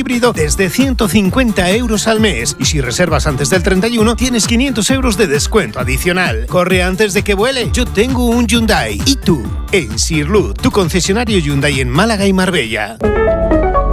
híbrido desde 150 euros al mes. Y si reservas antes del 31, tienes 500 euros de descuento adicional. Corre antes de que vuele. Yo tengo un Hyundai. ¿Y tú? En Sirlut, tu concesionario Hyundai en Málaga y Marbella.